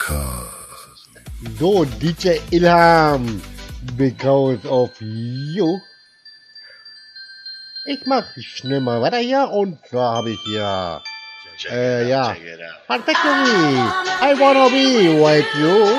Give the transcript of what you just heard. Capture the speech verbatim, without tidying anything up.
So, D J Ilham, because of you. Ich mach schnell mal weiter hier und zwar habe ich hier, äh, ja, Fun Factory, I wanna be with you.